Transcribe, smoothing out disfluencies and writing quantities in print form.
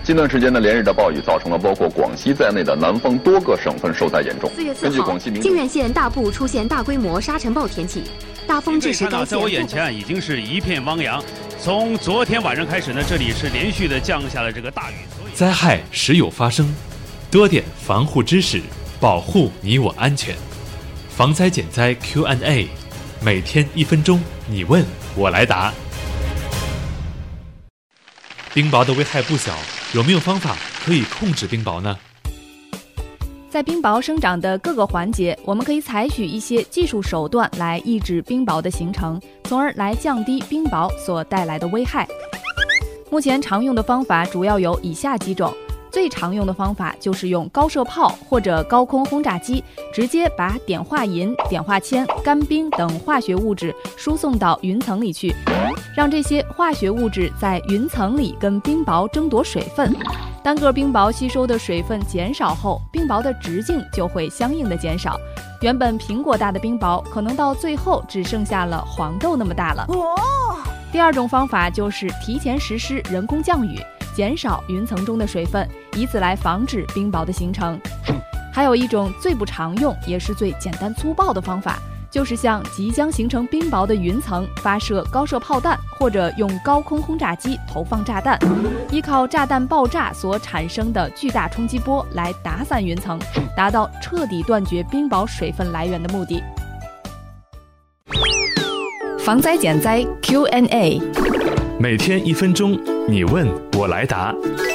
近段时间的连日的暴雨，造成了包括广西在内的南方多个省份受灾严重。 4月4号，靖远县大部出现大规模沙尘暴天气，大风致使该县。 在我眼前已经是一片汪洋。从昨天晚上开始呢，这里是连续的降下了这个大雨。 灾害时有发生，多点防护知识，保护你我安全。防灾减灾 Q&A， 每天1分钟，你问我来答。冰雹的危害不小，有没有方法可以控制冰雹呢？ 在冰雹生长的各个环节，我们可以采取一些技术手段来抑制冰雹的形成，从而来降低冰雹所带来的危害。目前常用的方法主要有以下几种。最常用的方法就是用高射炮或者高空轰炸机，直接把碘化银、碘化铅、干冰等化学物质输送到云层里去，让这些化学物质在云层里跟冰雹争夺水分。单个冰雹吸收的水分减少后，冰雹的直径就会相应的减少，原本苹果大的冰雹可能到最后只剩下了黄豆那么大了。第二种方法就是提前实施人工降雨，减少云层中的水分，以此来防止冰雹的形成。还有一种最不常用也是最简单粗暴的方法，就是向即将形成冰雹的云层发射高射炮弹，或者用高空轰炸机投放炸弹，依靠炸弹爆炸所产生的巨大冲击波来打散云层，达到彻底断绝冰雹水分来源的目的。防灾减灾 Q&A， 每天1分钟，你问我来答。